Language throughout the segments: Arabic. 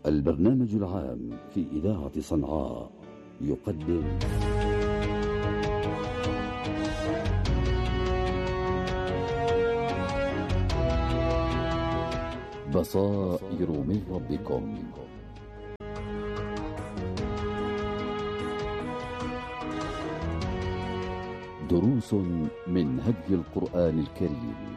البرنامج العام في إذاعة صنعاء يقدم بصائر من ربكم. دروس من هدي القرآن الكريم.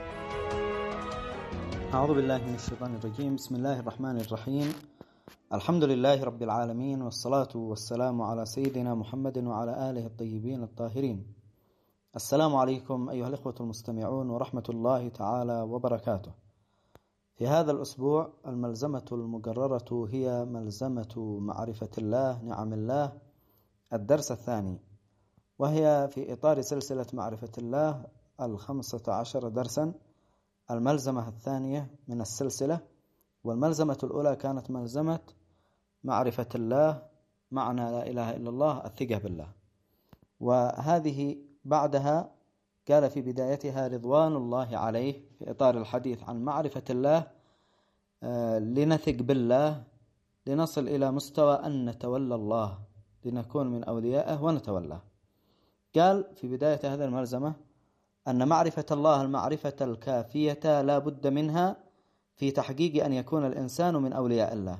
أعوذ بالله من الشيطان الرجيم. بسم الله الرحمن الرحيم. الحمد لله رب العالمين، والصلاة والسلام على سيدنا محمد وعلى آله الطيبين الطاهرين. السلام عليكم أيها الإخوة المستمعون ورحمة الله تعالى وبركاته. في هذا الأسبوع الملزمة المقررة هي ملزمة معرفة الله، نعم الله، الدرس الثاني، وهي في إطار سلسلة معرفة الله 15 درسا. الملزمة الثانية من السلسلة، والملزمة الأولى كانت ملزمة معرفة الله، معنى لا إله إلا الله، الثقة بالله. وهذه بعدها قال في بدايتها رضوان الله عليه في إطار الحديث عن معرفة الله لنثق بالله، لنصل إلى مستوى أن نتولى الله، لنكون من أوليائه ونتولاه. قال في بداية هذا الملزمة أن معرفة الله المعرفة الكافية لا بد منها في تحقيق أن يكون الإنسان من أولياء الله.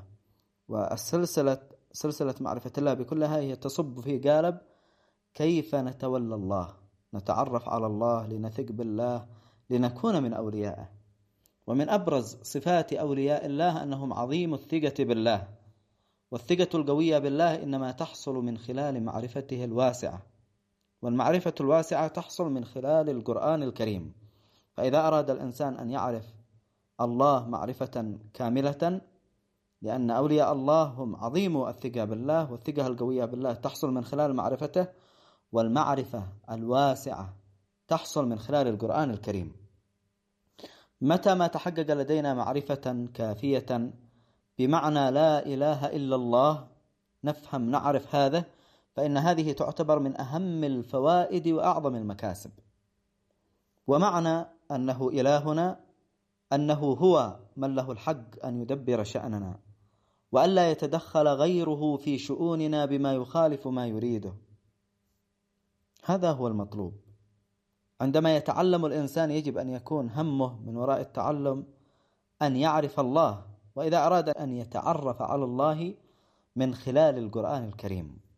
سلسلة معرفة الله بكلها هي تصب في قالب كيف نتولى الله، نتعرف على الله، لنثق بالله، لنكون من أوليائه. ومن أبرز صفات أولياء الله أنهم عظيم الثقة بالله، والثقة القوية بالله إنما تحصل من خلال معرفته الواسعة، والمعرفة الواسعة تحصل من خلال القرآن الكريم. فإذا أراد الإنسان أن يعرف الله معرفة كاملة، لأن أولياء الله هم عظيم الثقة بالله، والثقة القوية بالله تحصل من خلال معرفته، والمعرفة الواسعة تحصل من خلال القرآن الكريم. متى ما تحقق لدينا معرفة كافية بمعنى لا إله إلا الله، نفهم نعرف هذا، فإن هذه تعتبر من أهم الفوائد وأعظم المكاسب. ومعنى أنه إلهنا أنه هو من له الحق أن يدبر شأننا، وألا يتدخل غيره في شؤوننا بما يخالف ما يريده. هذا هو المطلوب. عندما يتعلم الإنسان يجب أن يكون همه من وراء التعلم أن يعرف الله، وإذا أراد أن يتعرف على الله من خلال القرآن الكريم.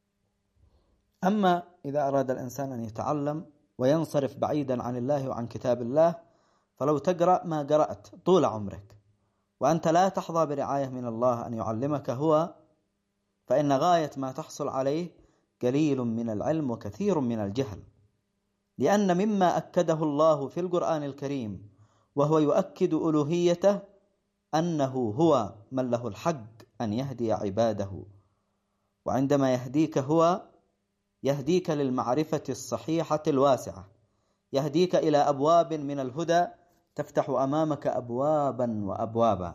أما إذا أراد الإنسان أن يتعلم وينصرف بعيدا عن الله وعن كتاب الله، فلو تقرأ ما قرأت طول عمرك وأنت لا تحظى برعاية من الله أن يعلمك هو، فإن غاية ما تحصل عليه قليل من العلم وكثير من الجهل. لأن مما أكده الله في القرآن الكريم وهو يؤكد ألوهيته أنه هو من له الحق أن يهدي عباده، وعندما يهديك هو يهديك للمعرفة الصحيحة الواسعة، يهديك إلى أبواب من الهدى تفتح أمامك أبوابا وأبوابا.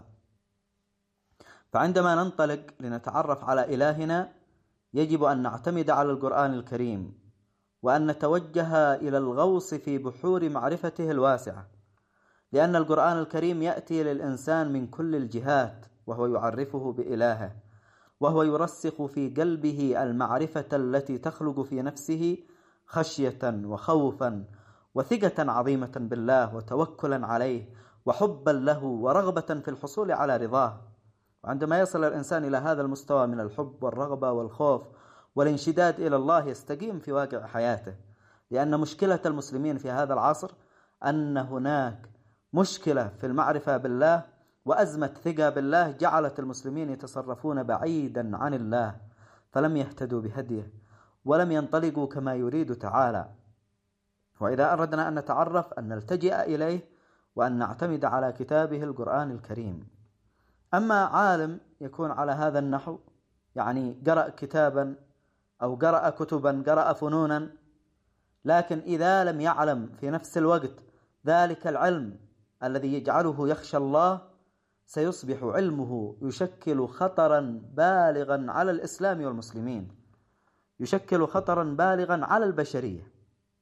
فعندما ننطلق لنتعرف على إلهنا يجب أن نعتمد على القرآن الكريم، وأن نتوجه إلى الغوص في بحور معرفته الواسعة، لأن القرآن الكريم يأتي للإنسان من كل الجهات، وهو يعرفه بإلهه، وهو يرسخ في قلبه المعرفة التي تخلق في نفسه خشية وخوفا وثقة عظيمة بالله وتوكلا عليه وحبا له ورغبة في الحصول على رضاه. وعندما يصل الإنسان إلى هذا المستوى من الحب والرغبة والخوف والانشداد إلى الله يستقيم في واقع حياته. لأن مشكلة المسلمين في هذا العصر أن هناك مشكلة في المعرفة بالله وأزمة ثقة بالله جعلت المسلمين يتصرفون بعيدا عن الله، فلم يهتدوا بهديه ولم ينطلقوا كما يريد تعالى. وإذا أردنا أن نتعرف أن نلتجئ إليه وأن نعتمد على كتابه القرآن الكريم. أما عالم يكون على هذا النحو، يعني قرأ كتابا أو قرأ كتبا، قرأ فنونا، لكن إذا لم يعلم في نفس الوقت ذلك العلم الذي يجعله يخشى الله، سيصبح علمه يشكل خطرا بالغا على الإسلام والمسلمين، يشكل خطرا بالغا على البشرية.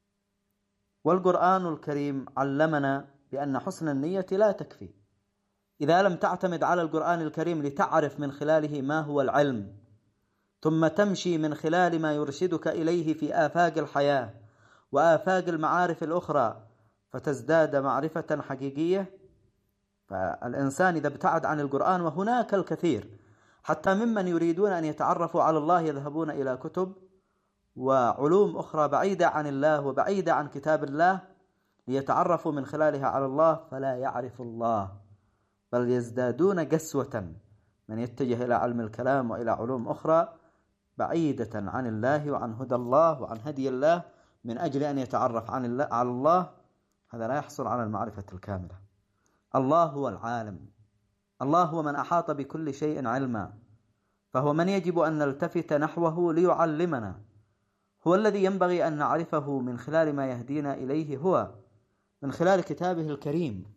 والقرآن الكريم علمنا بأن حسن النية لا تكفي، إذا لم تعتمد على القرآن الكريم لتعرف من خلاله ما هو العلم، ثم تمشي من خلال ما يرشدك إليه في آفاق الحياة وآفاق المعارف الأخرى فتزداد معرفة حقيقية، فالإنسان إذا ابتعد عن القرآن، وهناك الكثير حتى ممن يريدون أن يتعرفوا على الله يذهبون إلى كتب وعلوم أخرى بعيدة عن الله وبعيدة عن كتاب الله ليتعرفوا من خلالها على الله، فلا يعرف الله، بل يزدادون قسوة من يتجه إلى علم الكلام وإلى علوم أخرى بعيدة عن الله وعن هدى الله وعن هدي الله من أجل أن يتعرف على الله. هذا لا يحصل على المعرفة الكاملة. الله هو العالم، الله هو من أحاط بكل شيء علما، فهو من يجب أن نلتفت نحوه ليعلمنا، هو الذي ينبغي أن نعرفه من خلال ما يهدينا إليه، هو من خلال كتابه الكريم.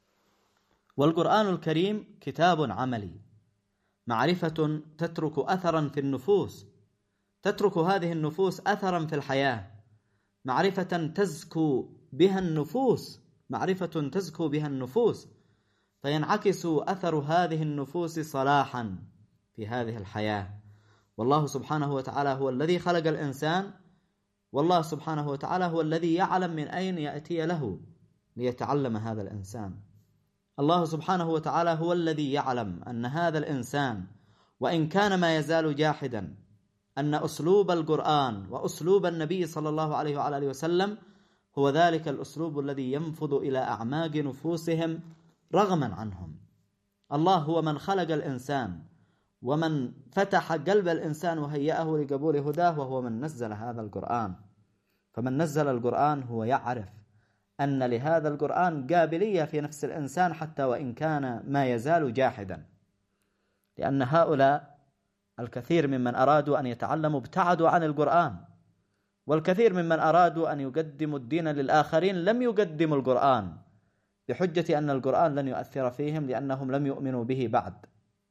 والقرآن الكريم كتاب عملي، معرفة تترك أثرا في النفوس، تترك هذه النفوس أثرا في الحياة، معرفة تزكو بها النفوس، معرفة تزكو بها النفوس، فينعكس أثر هذه النفوس صلاحا في هذه الحياة. والله سبحانه وتعالى هو الذي خلق الإنسان، والله سبحانه وتعالى هو الذي يعلم من أين يأتي له ليتعلم هذا الإنسان. الله سبحانه وتعالى هو الذي يعلم أن هذا الإنسان وإن كان ما يزال جاحدا، أن أسلوب القرآن وأسلوب النبي صلى الله عليه وعلى آله وسلم هو ذلك الأسلوب الذي ينفذ إلى أعماق نفوسهم رغما عنهم. الله هو من خلق الإنسان ومن فتح قلب الإنسان وهيأه لقبول هداه، وهو من نزل هذا القرآن. فمن نزل القرآن هو يعرف أن لهذا القرآن قابلية في نفس الإنسان حتى وإن كان ما يزال جاحدا، لأن هؤلاء الكثير ممن أرادوا أن يتعلموا ابتعدوا عن القرآن، والكثير ممن أرادوا أن يقدموا الدين للآخرين لم يقدموا القرآن بحجة أن القرآن لن يؤثر فيهم لأنهم لم يؤمنوا به بعد،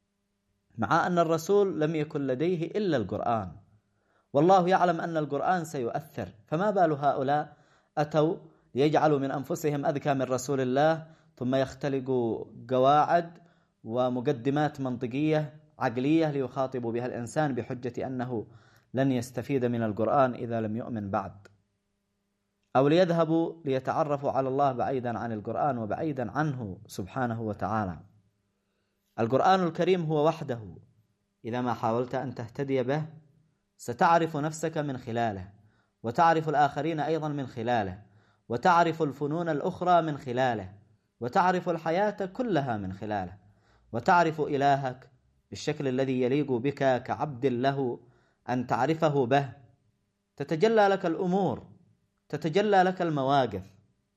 مع أن الرسول لم يكن لديه إلا القرآن، والله يعلم أن القرآن سيؤثر. فما بال هؤلاء أتوا ليجعلوا من أنفسهم أذكى من رسول الله، ثم يختلقوا قواعد ومقدمات منطقية عقلية ليخاطبوا بها الإنسان بحجة أنه لن يستفيد من القرآن إذا لم يؤمن بعد، أو ليذهبوا ليتعرفوا على الله بعيدا عن القرآن وبعيدا عنه سبحانه وتعالى. القرآن الكريم هو وحده، إذا ما حاولت أن تهتدي به ستعرف نفسك من خلاله، وتعرف الآخرين أيضا من خلاله، وتعرف الفنون الأخرى من خلاله، وتعرف الحياة كلها من خلاله، وتعرف إلهك بالشكل الذي يليق بك كعبد له أن تعرفه به، تتجلى لك الأمور، تتجلى لك المواقف.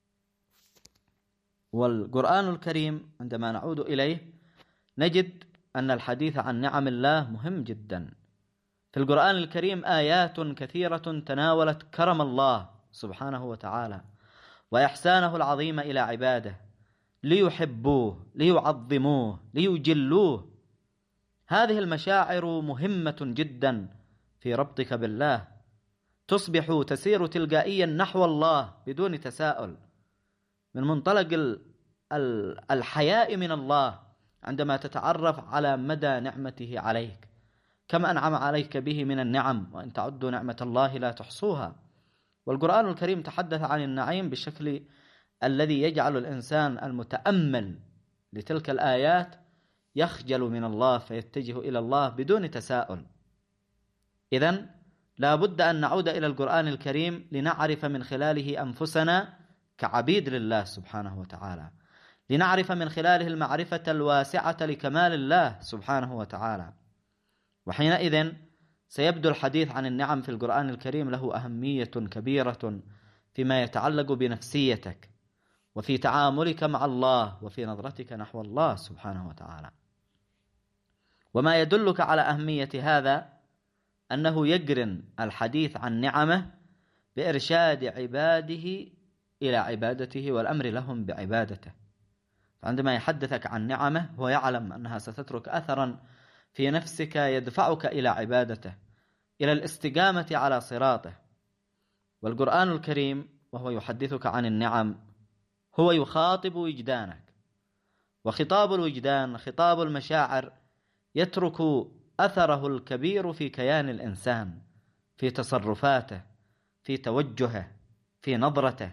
والقرآن الكريم عندما نعود إليه نجد أن الحديث عن نعم الله مهم جدا. في القرآن الكريم آيات كثيرة تناولت كرم الله سبحانه وتعالى وإحسانه العظيم إلى عباده ليحبوه، ليعظموه، ليجلوه. هذه المشاعر مهمة جدا في ربطك بالله، تصبح تسير تلقائيا نحو الله بدون تساؤل، من منطلق الحياء من الله عندما تتعرف على مدى نعمته عليك، كم أنعم عليك به من النعم، وإن تعدوا نعمة الله لا تحصوها. والقرآن الكريم تحدث عن النعيم بالشكل الذي يجعل الإنسان المتأمل لتلك الآيات يخجل من الله فيتجه إلى الله بدون تساؤل. إذن لا بد أن نعود إلى القرآن الكريم لنعرف من خلاله أنفسنا كعبيد لله سبحانه وتعالى، لنعرف من خلاله المعرفة الواسعة لكمال الله سبحانه وتعالى. وحينئذ سيبدو الحديث عن النعم في القرآن الكريم له أهمية كبيرة فيما يتعلق بنفسيتك وفي تعاملك مع الله وفي نظرتك نحو الله سبحانه وتعالى. وما يدلك على أهمية هذا أنه يقرن الحديث عن نعمه بإرشاد عباده إلى عبادته والأمر لهم بعبادته. فعندما يحدثك عن نعمه هو يعلم أنها ستترك أثرا في نفسك يدفعك إلى عبادته، إلى الاستقامة على صراطه. والقرآن الكريم وهو يحدثك عن النعم هو يخاطب وجدانك، وخطاب الوجدان، خطاب المشاعر، يترك أثره الكبير في كيان الإنسان، في تصرفاته، في توجهه، في نظرته.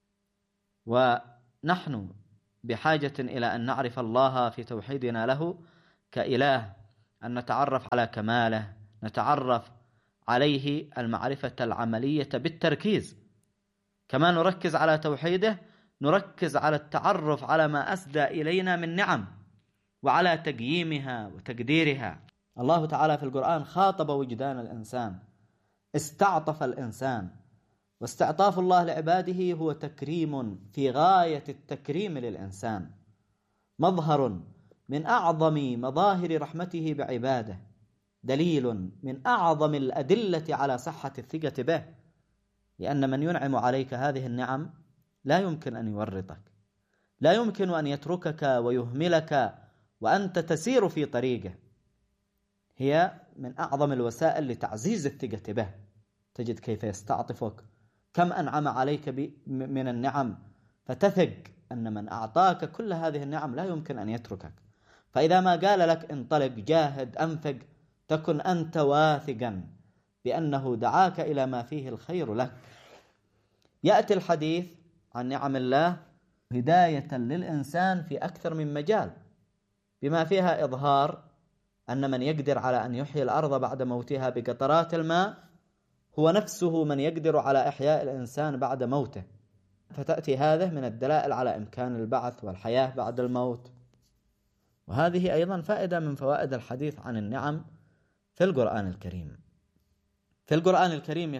ونحن بحاجة إلى أن نعرف الله في توحيدنا له كإله، أن نتعرف على كماله، نتعرف عليه المعرفة العملية بالتركيز. كما نركز على توحيده نركز على التعرف على ما أسدى إلينا من نعم، وعلى تقييمها وتقديرها. الله تعالى في القرآن خاطب وجدان الإنسان، استعطف الإنسان، واستعطاف الله لعباده هو تكريم في غاية التكريم للإنسان، مظهر من أعظم مظاهر رحمته بعباده، دليل من أعظم الأدلة على صحة الثقة به، لأن من ينعم عليك هذه النعم لا يمكن أن يورطك، لا يمكن أن يتركك ويهملك وأنت تسير في طريقه. هي من أعظم الوسائل لتعزيز الثقة به. تجد كيف يستعطفك، كم أنعم عليك من النعم، فتثق أن من أعطاك كل هذه النعم لا يمكن أن يتركك. فإذا ما قال لك انطلق، جاهد، أنفق، تكن أنت واثقا بأنه دعاك إلى ما فيه الخير لك. يأتي الحديث عن نعم الله هداية للإنسان في أكثر من مجال، بما فيها إظهار أن من يقدر على أن يحيي الأرض بعد موتها بقطرات الماء هو نفسه من يقدر على إحياء الإنسان بعد موته، فتأتي هذه من الدلائل على إمكان البعث والحياة بعد الموت. وهذه أيضا فائدة من فوائد الحديث عن النعم في القرآن الكريم. في القرآن الكريم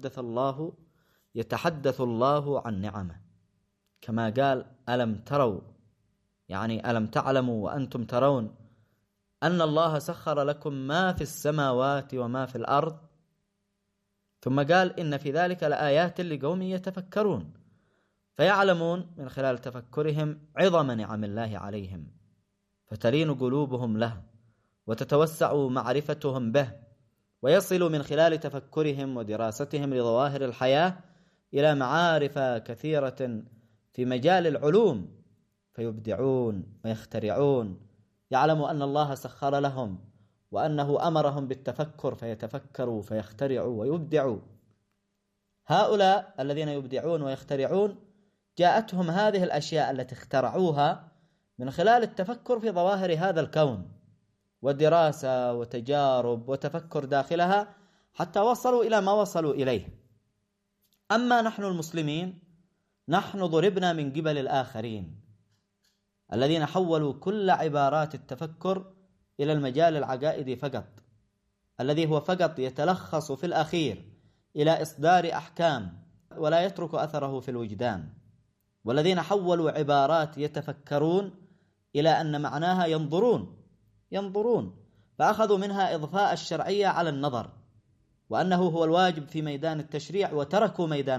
يتحدث الله عن نعمه، كما قال ألم تروا، يعني ألم تعلموا وأنتم ترون أن الله سخر لكم ما في السماوات وما في الأرض، ثم قال إن في ذلك لآيات لقوم يتفكرون، فيعلمون من خلال تفكرهم عظم نعم الله عليهم، فتلين قلوبهم له وتتوسع معرفتهم به، ويصل من خلال تفكرهم ودراستهم لظواهر الحياة إلى معارف كثيرة في مجال العلوم، فيبدعون ويخترعون. يعلموا أن الله سخر لهم وأنه أمرهم بالتفكر فيتفكروا فيخترعوا ويبدعوا. هؤلاء الذين يبدعون ويخترعون جاءتهم هذه الأشياء التي اخترعوها من خلال التفكر في ظواهر هذا الكون، ودراسة وتجارب وتفكر داخلها، حتى وصلوا إلى ما وصلوا إليه. أما نحن المسلمين نحن ضربنا من قبل الآخرين الذين حولوا كل عبارات التفكر إلى المجال العقائدي فقط، الذي هو فقط يتلخص في الأخير إلى إصدار أحكام ولا يترك أثره في الوجدان، والذين حولوا عبارات يتفكرون إلى أن معناها ينظرون، فأخذوا منها إضفاء الشرعية على النظر، وأنه هو الواجب في ميدان التشريع، وتركوا ميدان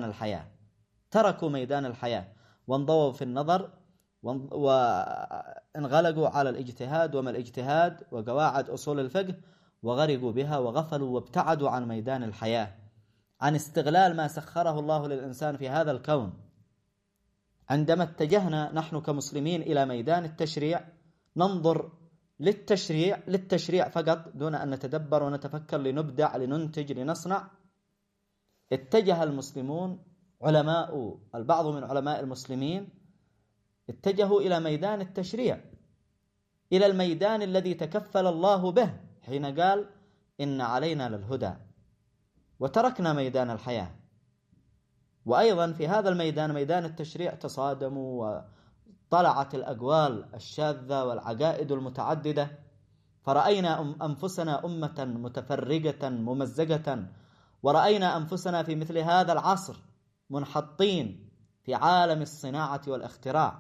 الحياة وانضووا في النظر، وانغلقوا على الاجتهاد وما الاجتهاد وقواعد أصول الفقه، وغرقوا بها وغفلوا وابتعدوا عن ميدان الحياة، عن استغلال ما سخره الله للإنسان في هذا الكون. عندما اتجهنا نحن كمسلمين إلى ميدان التشريع ننظر للتشريع فقط دون أن نتدبر ونتفكر لنبدع لننتج لنصنع. اتجه المسلمون البعض من علماء المسلمين اتجهوا إلى ميدان التشريع، إلى الميدان الذي تكفل الله به حين قال إن علينا للهدى، وتركنا ميدان الحياة. وأيضا في هذا الميدان، ميدان التشريع، تصادموا وطلعت الأقوال الشاذة والعقائد المتعددة، فرأينا أنفسنا أمة متفرقة ممزقة، ورأينا أنفسنا في مثل هذا العصر منحطين في عالم الصناعة والاختراع.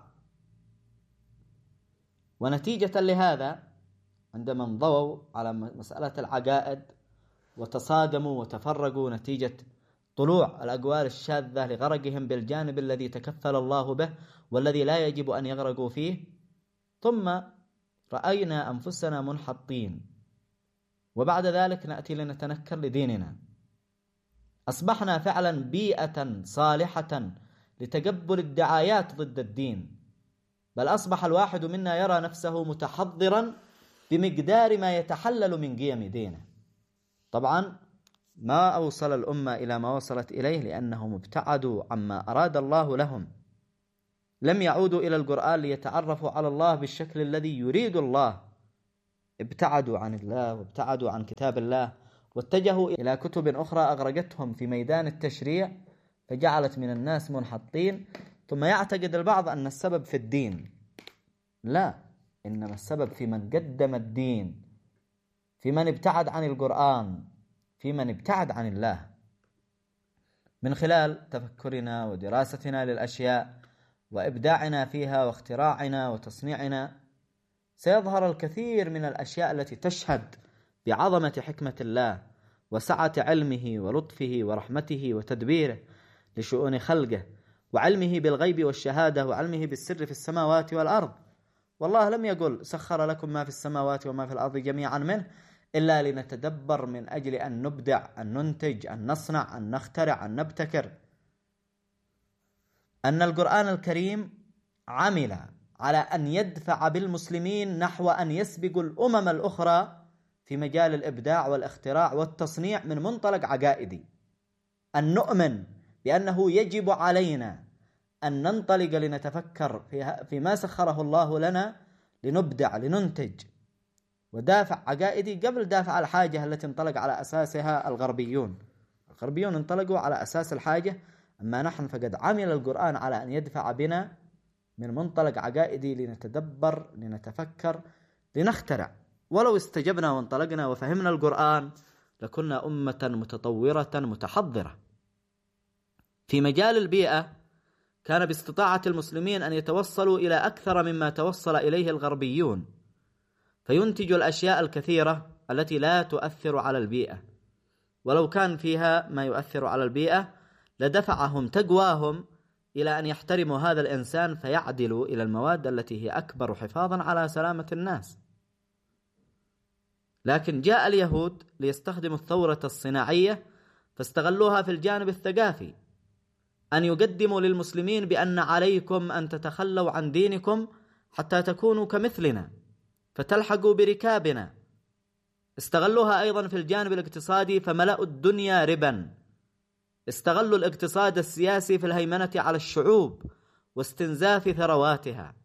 ونتيجة لهذا عندما انضووا على مسألة العقائد وتصادموا وتفرقوا نتيجة طلوع الأقوال الشاذة لغرقهم بالجانب الذي تكفل الله به والذي لا يجب أن يغرقوا فيه، ثم رأينا أنفسنا منحطين، وبعد ذلك نأتي لنتنكر لديننا. أصبحنا فعلا بيئة صالحة لتقبل الدعايات ضد الدين، بل أصبح الواحد منا يرى نفسه متحضرا بمقدار ما يتحلل من قيم دينه. طبعا ما أوصل الأمة إلى ما وصلت إليه لأنهم ابتعدوا عما أراد الله لهم، لم يعودوا إلى القرآن ليتعرفوا على الله بالشكل الذي يريد الله، ابتعدوا عن الله وابتعدوا عن كتاب الله، واتجهوا إلى كتب أخرى أغرقتهم في ميدان التشريع، فجعلت من الناس منحطين. ثم يعتقد البعض أن السبب في الدين، لا، إنما السبب في من قدم الدين، في من ابتعد عن القرآن، في من ابتعد عن الله. من خلال تفكرنا ودراستنا للأشياء وإبداعنا فيها واختراعنا وتصنيعنا سيظهر الكثير من الأشياء التي تشهد بعظمة حكمة الله وسعة علمه ولطفه ورحمته وتدبيره لشؤون خلقه، وعلمه بالغيب والشهادة، وعلمه بالسر في السماوات والأرض. والله لم يقل سخر لكم ما في السماوات وما في الأرض جميعا منه إلا لنتدبر، من أجل أن نبدع، أن ننتج، أن نصنع، أن نخترع، أن نبتكر. أن القرآن الكريم عمل على أن يدفع بالمسلمين نحو أن يسبقوا الأمم الأخرى في مجال الإبداع والاختراع والتصنيع من منطلق عقائدي، أن نؤمن بأنه يجب علينا أن ننطلق لنتفكر في ما سخره الله لنا لنبدع لننتج، ودافع عقائدي قبل دافع الحاجة التي انطلق على أساسها الغربيون انطلقوا على أساس الحاجة، أما نحن فقد عمل القرآن على أن يدفع بنا من منطلق عقائدي لنتدبر لنتفكر لنخترع. ولو استجبنا وانطلقنا وفهمنا القرآن لكنا أمة متطورة متحضرة. في مجال البيئة كان باستطاعة المسلمين أن يتوصلوا إلى أكثر مما توصل إليه الغربيون، فينتجوا الأشياء الكثيرة التي لا تؤثر على البيئة، ولو كان فيها ما يؤثر على البيئة لدفعهم تقواهم إلى أن يحترموا هذا الإنسان فيعدلوا إلى المواد التي هي أكبر حفاظا على سلامة الناس. لكن جاء اليهود ليستخدموا الثورة الصناعية فاستغلوها في الجانب الثقافي، أن يقدموا للمسلمين بأن عليكم أن تتخلوا عن دينكم حتى تكونوا كمثلنا فتلحقوا بركابنا. استغلوها أيضا في الجانب الاقتصادي فملأوا الدنيا ربا، استغلوا الاقتصاد السياسي في الهيمنة على الشعوب واستنزاف ثرواتها.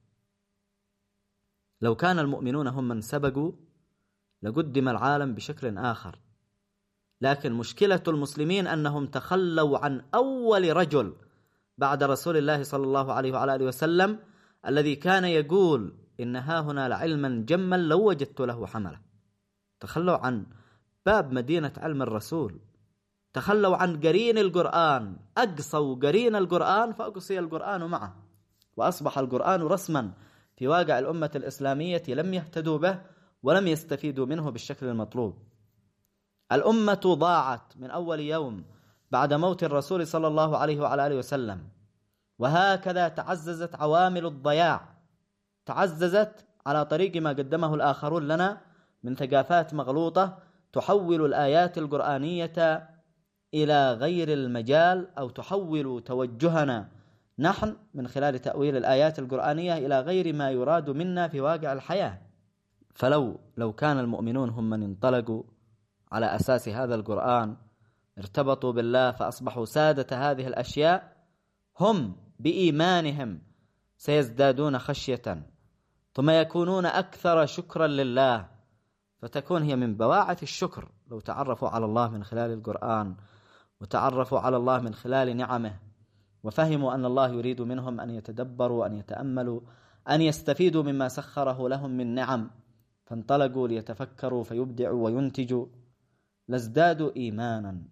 لو كان المؤمنون هم من سبقوا لقدم العالم بشكل آخر، لكن مشكلة المسلمين أنهم تخلوا عن أول رجل بعد رسول الله صلى الله عليه وعلى آله وسلم الذي كان يقول إن ها هنا لعلما جما لو وجدت له حملا. تخلوا عن باب مدينة علم الرسول، تخلوا عن قرين القرآن، أقصوا قرين القرآن فأقصي القرآن معه، وأصبح القرآن رسما في واقع الأمة الإسلامية لم يهتدوا به ولم يستفيدوا منه بالشكل المطلوب. الأمة ضاعت من أول يوم بعد موت الرسول صلى الله عليه وعلى آله وسلم، وهكذا تعززت عوامل الضياع، تعززت على طريق ما قدمه الآخرون لنا من ثقافات مغلوطة تحول الآيات القرآنية إلى غير المجال، أو تحول توجهنا نحن من خلال تأويل الآيات القرآنية إلى غير ما يراد منا في واقع الحياة. فلو كان المؤمنون هم من انطلقوا على أساس هذا القرآن ارتبطوا بالله فأصبحوا سادة هذه الأشياء، هم بإيمانهم سيزدادون خشية ثم يكونون أكثر شكرا لله، فتكون هي من بواعث الشكر لو تعرفوا على الله من خلال القرآن وتعرفوا على الله من خلال نعمه، وفهموا أن الله يريد منهم أن يتدبروا، أن يتأملوا، أن يستفيدوا مما سخره لهم من نعم، فانطلقوا ليتفكروا فيبدعوا وينتجوا، لازدادوا إيمانا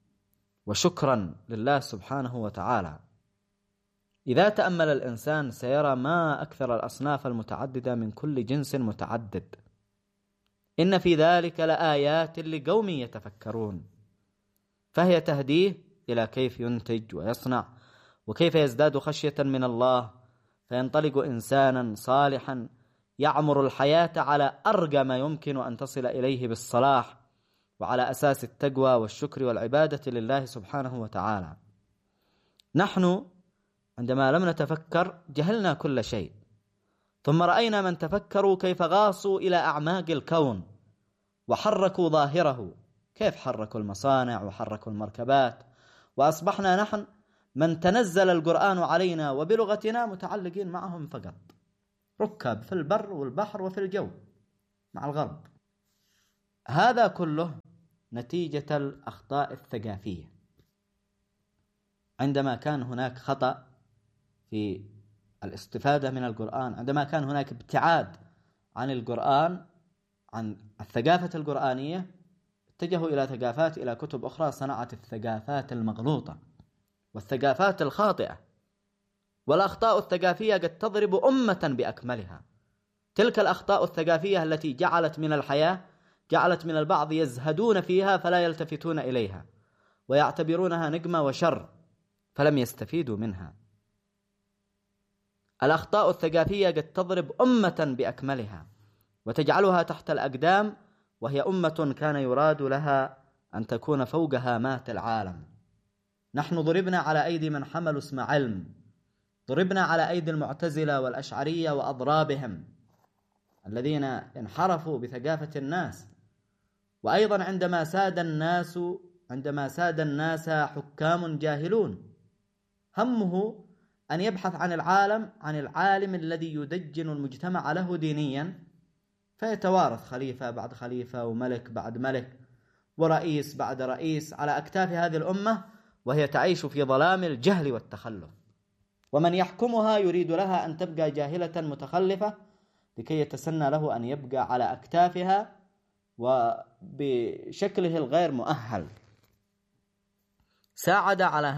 وشكرا لله سبحانه وتعالى. إذا تأمل الإنسان سيرى ما أكثر الأصناف المتعددة من كل جنس متعدد، إن في ذلك لآيات لقوم يتفكرون، فهي تهديه إلى كيف ينتج ويصنع وكيف يزداد خشية من الله، فينطلق إنسانا صالحا يعمر الحياة على أرقى ما يمكن أن تصل إليه بالصلاح، وعلى أساس التقوى والشكر والعبادة لله سبحانه وتعالى. نحن عندما لم نتفكر جهلنا كل شيء، ثم رأينا من تفكروا كيف غاصوا إلى أعماق الكون وحركوا ظاهره، كيف حركوا المصانع وحركوا المركبات، وأصبحنا نحن من تنزل القرآن علينا وبلغتنا متعلقين معهم فقط، ركاب في البر والبحر وفي الجو مع الغرب. هذا كله نتيجة الأخطاء الثقافية. عندما كان هناك خطأ في الاستفادة من القرآن، عندما كان هناك ابتعاد عن القرآن، عن الثقافة القرآنية، اتجهوا إلى كتب أخرى صنعت الثقافات المغلوطة والثقافات الخاطئة. والأخطاء الثقافية قد تضرب أمة بأكملها. تلك الأخطاء الثقافية التي جعلت من الحياة، جعلت من البعض يزهدون فيها فلا يلتفتون إليها ويعتبرونها نقمة وشر فلم يستفيدوا منها. الأخطاء الثقافية قد تضرب أمة بأكملها وتجعلها تحت الأقدام، وهي أمة كان يراد لها أن تكون فوق هامات العالم. نحن ضربنا على أيدي من حملوا اسم علم، ضربنا على أيدي المعتزلة والأشعرية وأضرابهم الذين انحرفوا بثقافة الناس. وأيضا عندما ساد الناس حكام جاهلون همه أن يبحث عن العالم الذي يدجن المجتمع له دينيا، فيتوارث خليفة بعد خليفة وملك بعد ملك ورئيس بعد رئيس على أكتاف هذه الأمة، وهي تعيش في ظلام الجهل والتخلف. ومن يحكمها يريد لها أن تبقى جاهلة متخلفة لكي يتسنى له أن يبقى على أكتافها وبشكله الغير مؤهل. ساعد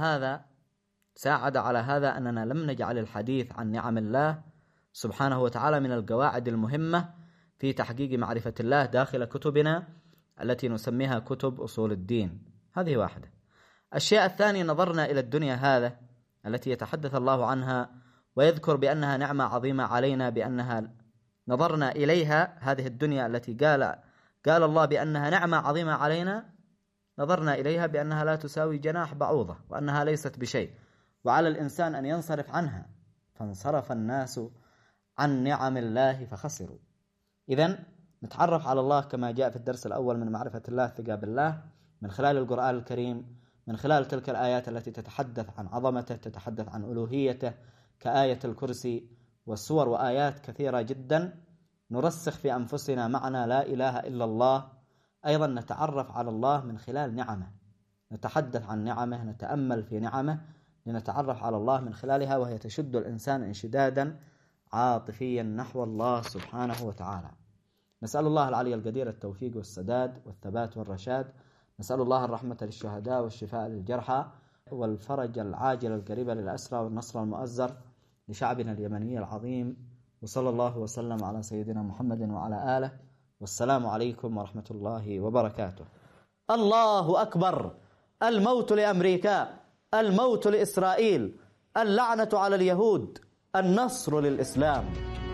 على هذا أننا لم نجعل الحديث عن نعم الله سبحانه وتعالى من القواعد المهمة في تحقيق معرفة الله داخل كتبنا التي نسميها كتب أصول الدين. هذه واحدة. الشيء الثاني، نظرنا إلى الدنيا هذا التي يتحدث الله عنها ويذكر بأنها نعمة عظيمة علينا، بأنها نظرنا إليها، هذه الدنيا التي قال الله بأنها نعمة عظيمة علينا، نظرنا إليها بأنها لا تساوي جناح بعوضة وأنها ليست بشيء، وعلى الإنسان أن ينصرف عنها. فانصرف الناس عن نعم الله فخسروا. إذن نتعرف على الله كما جاء في الدرس الأول من معرفة الله ثقة بالله من خلال القرآن الكريم، من خلال تلك الآيات التي تتحدث عن عظمته، تتحدث عن ألوهيته كآية الكرسي، والصور وآيات كثيرة جدا نرسخ في أنفسنا معنى لا إله إلا الله. أيضا نتعرف على الله من خلال نعمه، نتحدث عن نعمه، نتأمل في نعمه لنتعرف على الله من خلالها، وهي تشد الإنسان انشدادا عاطفيا نحو الله سبحانه وتعالى. نسأل الله العلي القدير التوفيق والسداد والثبات والرشاد. نسأل الله الرحمة للشهداء والشفاء للجرحى والفرج العاجل القريب للأسرى والنصر المؤزر لشعبنا اليمني العظيم. وصلى الله وسلم على سيدنا محمد وعلى آله، والسلام عليكم ورحمة الله وبركاته. الله أكبر. الموت لأمريكا، الموت لإسرائيل، اللعنة على اليهود، النصر للإسلام.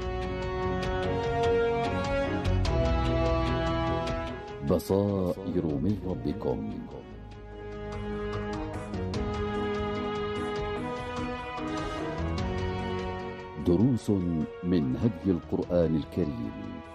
بصائر من ربكم. دروس من هدي القرآن الكريم.